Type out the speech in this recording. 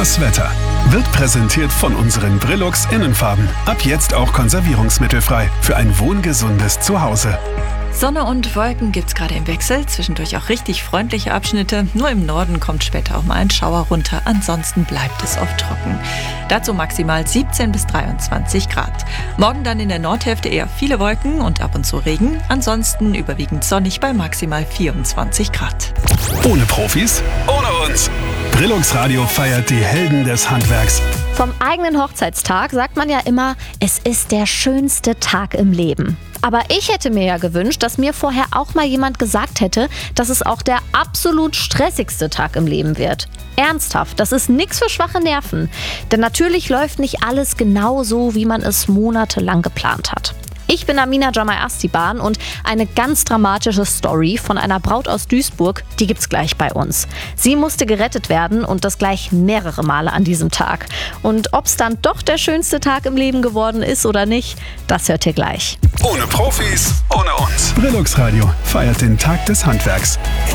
Das Wetter wird präsentiert von unseren Brillux Innenfarben. Ab jetzt auch konservierungsmittelfrei für ein wohngesundes Zuhause. Sonne und Wolken gibt's gerade im Wechsel, zwischendurch auch richtig freundliche Abschnitte. Nur im Norden kommt später auch mal ein Schauer runter, ansonsten bleibt es oft trocken. Dazu maximal 17 bis 23 Grad. Morgen dann in der Nordhälfte eher viele Wolken und ab und zu Regen, ansonsten überwiegend sonnig bei maximal 24 Grad. Ohne Profis, ohne uns. Brillux Radio feiert die Helden des Handwerks. Vom eigenen Hochzeitstag sagt man ja immer, es ist der schönste Tag im Leben. Aber ich hätte mir ja gewünscht, dass mir vorher auch mal jemand gesagt hätte, dass es auch der absolut stressigste Tag im Leben wird. Ernsthaft, das ist nichts für schwache Nerven. Denn natürlich läuft nicht alles genau so, wie man es monatelang geplant hat. Ich bin Amina Jamai-Astiban und eine ganz dramatische Story von einer Braut aus Duisburg, die gibt's gleich bei uns. Sie musste gerettet werden und das gleich mehrere Male an diesem Tag. Und ob's dann doch der schönste Tag im Leben geworden ist oder nicht, das hört ihr gleich. Ohne Profis, ohne uns. Brillux Radio feiert den Tag des Handwerks.